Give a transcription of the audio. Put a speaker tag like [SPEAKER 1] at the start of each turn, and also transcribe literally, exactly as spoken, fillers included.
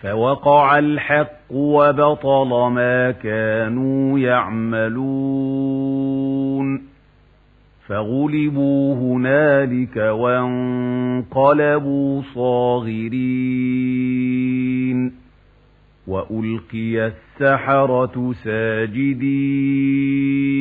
[SPEAKER 1] فوقع الحق وبطل ما كانوا يعملون فغلبوا هنالك وانقلبوا صاغرين وألقي السحرة ساجدين